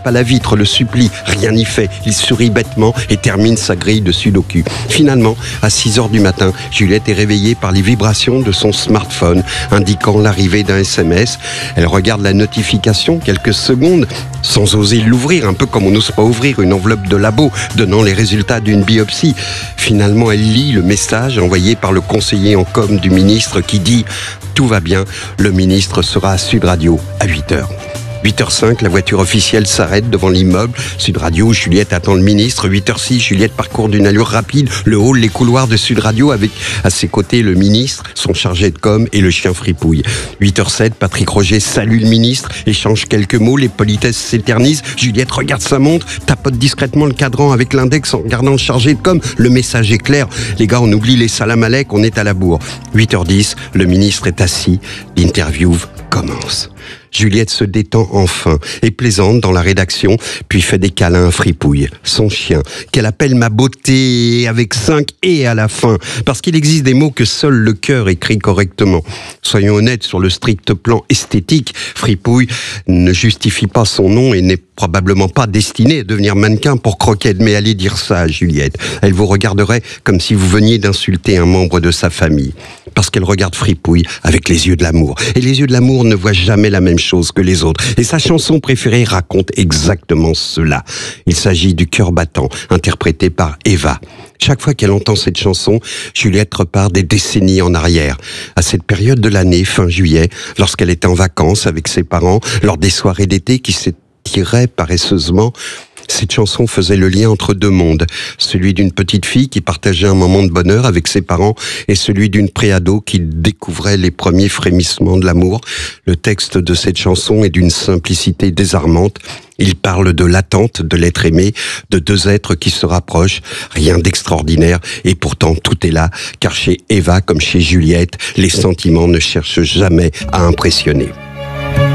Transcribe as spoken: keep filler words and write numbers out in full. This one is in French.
tape à la vitre, le supplie, rien n'y fait. Il sourit bêtement et termine sa grille de sudoku. Finalement, à six heures du matin, Juliette est réveillée par les vibrations de son smartphone, indiquant l'arrivée d'un S M S. Elle regarde la notification quelques secondes, sans oser l'ouvrir, un peu comme on n'ose pas ouvrir une enveloppe de labo donnant les résultats d'une biopsie. Finalement, elle lit le message envoyé par le conseiller en com du ministre qui dit « Tout va bien, le ministre sera à Sud Radio à huit heures ». huit heures cinq, la voiture officielle s'arrête devant l'immeuble. Sud Radio, Juliette attend le ministre. huit heures six, Juliette parcourt d'une allure rapide le hall, les couloirs de Sud Radio avec à ses côtés le ministre, son chargé de com et le chien Fripouille. huit heures sept, Patrick Roger salue le ministre, échange quelques mots, les politesses s'éternisent. Juliette regarde sa montre, tapote discrètement le cadran avec l'index en regardant le chargé de com. Le message est clair. Les gars, on oublie les salam alek, on est à la bourre. huit heures dix, le ministre est assis. L'interview commence. Juliette se détend enfin et plaisante dans la rédaction, puis fait des câlins à Fripouille, son chien, qu'elle appelle ma beauté avec cinq et à la fin, parce qu'il existe des mots que seul le cœur écrit correctement. Soyons honnêtes, sur le strict plan esthétique, Fripouille ne justifie pas son nom et n'est probablement pas destinée à devenir mannequin pour croquette, mais allez dire ça à Juliette. Elle vous regarderait comme si vous veniez d'insulter un membre de sa famille. Parce qu'elle regarde Fripouille avec les yeux de l'amour. Et les yeux de l'amour ne voient jamais la même chose que les autres. Et sa chanson préférée raconte exactement cela. Il s'agit du cœur battant, interprété par Eva. Chaque fois qu'elle entend cette chanson, Juliette repart des décennies en arrière. À cette période de l'année, fin juillet, lorsqu'elle était en vacances avec ses parents, lors des soirées d'été qui s'étiraient paresseusement, cette chanson faisait le lien entre deux mondes, celui d'une petite fille qui partageait un moment de bonheur avec ses parents et celui d'une préado qui découvrait les premiers frémissements de l'amour. Le texte de cette chanson est d'une simplicité désarmante. Il parle de l'attente de l'être aimé, de deux êtres qui se rapprochent, rien d'extraordinaire, et pourtant tout est là, car chez Eva comme chez Juliette, les sentiments ne cherchent jamais à impressionner.